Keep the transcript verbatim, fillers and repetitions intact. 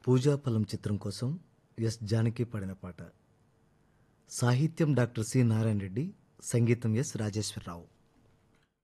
పూజాఫలం చిత్రం కోసం ఎస్ జానకి పాడిన పాట. సాహిత్యం డాక్టర్ సి నారాయణ రెడ్డి, సంగీతం ఎస్ రాజేశ్వరరావు.